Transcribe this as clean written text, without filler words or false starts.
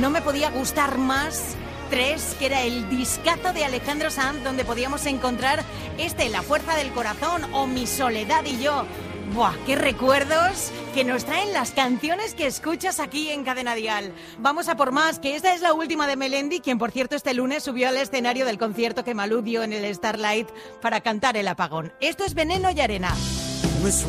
no me podía gustar más 3, que era el discazo de Alejandro Sanz, donde podíamos encontrar La fuerza del corazón o Mi soledad y yo. ¡Buah! ¡Qué recuerdos que nos traen las canciones que escuchas aquí en Cadena Dial! Vamos a por más, que esta es la última de Melendi, quien por cierto este lunes subió al escenario del concierto que Malú dio en el Starlight para cantar El apagón. Esto es Veneno y arena. No es